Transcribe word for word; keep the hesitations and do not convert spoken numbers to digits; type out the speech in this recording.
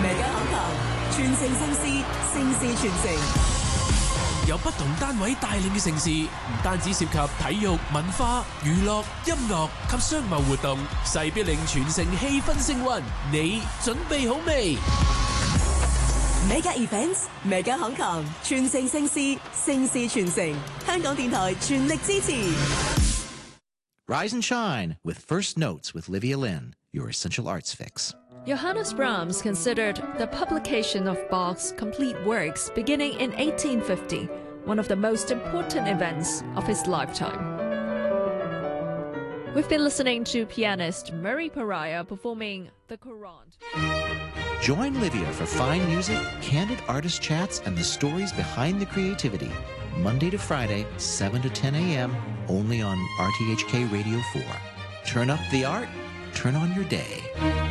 Mega Hong Kong，傳承盛事，盛事傳承。 由不同單位帶領嘅盛事，唔單止涉及體育、文化、娛樂、音樂及商貿活動，勢必令全城氣氛升溫。你準備好未 ？Mega Events Mega Hong Kong，傳承盛事，盛事傳承。香港電台全力支持。 Rise and shine with First Notes with Livia Lynn, your essential arts fix. Johannes Brahms considered the publication of Bach's complete works beginning in eighteen fifty one of the most important events of his lifetime. We've been listening to pianist Murray Pariah performing the Courante. Join Livia for fine music, candid artist chats, and the stories behind the creativity. Monday to Friday, seven to ten a.m., only on R T H K Radio four. Turn up the art, turn on your day.